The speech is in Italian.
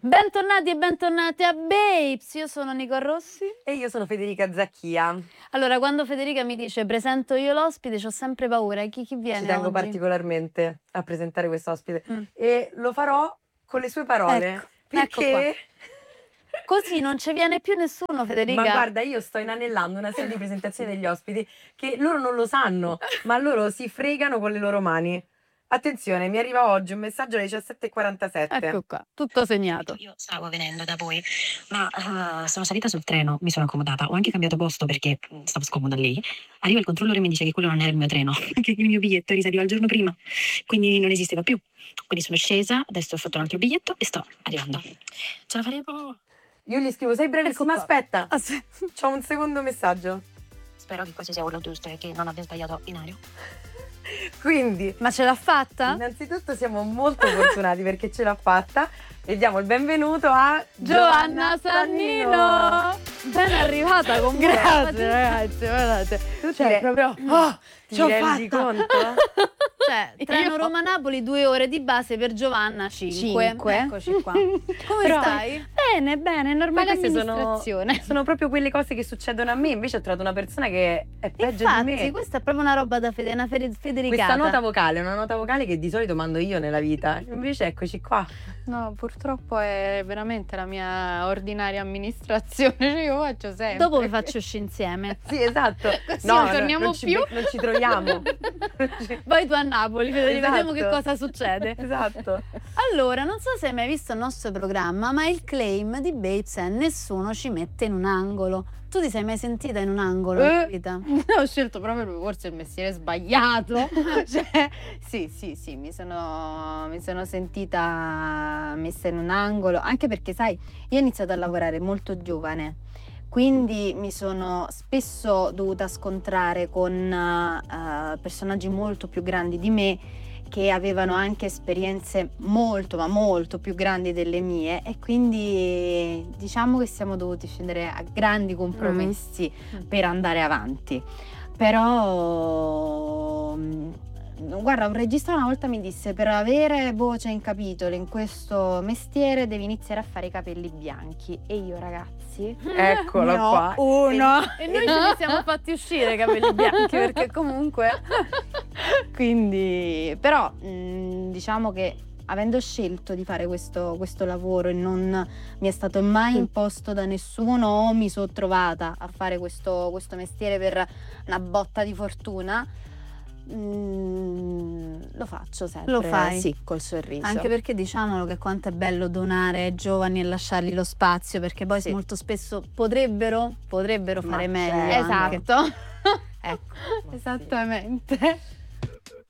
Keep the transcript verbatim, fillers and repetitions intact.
Bentornati e bentornati a Babes, io sono Nico Rossi. E io sono Federica Zacchia. Allora, quando Federica mi dice presento io l'ospite, ho sempre paura. Chi, chi viene Ci tengo oggi? particolarmente a presentare questo ospite Mm. e lo farò con le sue parole. Ecco, perché... ecco Così non ci viene più nessuno, Federica. Ma guarda, io sto inanellando una serie di presentazioni degli ospiti che loro non lo sanno, ma loro si fregano con le loro mani. Attenzione, mi arriva oggi un messaggio alle diciassette e quarantasette. Ecco qua, tutto segnato. Io stavo venendo da voi, ma uh, sono salita sul treno, mi sono accomodata, ho anche cambiato posto perché stavo scomoda lì. Arriva il controllore e mi dice che quello non era il mio treno, che il mio biglietto risaliva il giorno prima, quindi non esisteva più. Quindi sono scesa, adesso ho fatto un altro biglietto e sto arrivando. Ce la faremo? Io gli scrivo, sei brevissima, Ecco qua. aspetta, Ah, sì. c'ho un secondo messaggio. Spero che questo sia quello giusto e che non abbia sbagliato binario. Quindi, Ma ce l'ha fatta? innanzitutto siamo molto fortunati perché ce l'ha fatta e diamo il benvenuto a Giovanna Sannino! Ben arrivata comunque. Grazie ragazzi, guardate. Tu Cioè, ti, proprio oh, ti ce l'ho rendi fatta. conto? Cioè, treno Io- Roma-Napoli, due ore di base, per Giovanna cinque. Cinque. Eccoci qua. Come Però- stai? Bene, bene, Ma normale queste sono, amministrazione. sono proprio quelle cose che succedono a me. Invece ho trovato una persona che è peggio Infatti, di me. questa è proprio una roba da fede, una fede- federicata. Questa nota vocale è una nota vocale che di solito mando io nella vita. Invece eccoci qua. No, purtroppo è veramente la mia ordinaria amministrazione, cioè io faccio sempre. Dopo vi faccio uscire insieme. Sì, esatto. Così non torniamo non ci, più. non ci troviamo. Vai tu a Napoli, Federica, vediamo che Esatto. cosa succede. Esatto. Allora, non so se hai mai visto il nostro programma, ma il claim di Babes è nessuno ci mette in un angolo. Tu ti sei mai sentita in un angolo nella Eh. vita? Ho scelto proprio forse il mestiere sbagliato. Cioè, sì, sì, sì, mi sono, mi sono sentita messa in un angolo, anche perché, sai, io ho iniziato a lavorare molto giovane, quindi mi sono spesso dovuta scontrare con eh, personaggi molto più grandi di me, che avevano anche esperienze molto ma molto più grandi delle mie, e quindi diciamo che siamo dovuti scendere a grandi compromessi Mm. per andare avanti. Però mm, guarda, un regista una volta mi disse: per avere voce in capitolo in questo mestiere devi iniziare a fare i capelli bianchi. E io, ragazzi, Eccolo ne ho qua. uno. E noi ce li siamo fatti uscire i capelli bianchi perché comunque Quindi, però, mh, diciamo che avendo scelto di fare questo, questo lavoro e non mi è stato mai imposto da nessuno, o mi sono trovata a fare questo, questo mestiere per una botta di fortuna, mh, lo faccio sempre. Lo fai. Sì, col sorriso. anche perché diciamolo che quanto è bello donare ai giovani e lasciargli lo spazio, perché poi Sì. molto spesso potrebbero potrebbero Ma fare certo. meglio. anche. Esatto. Ecco. Esattamente.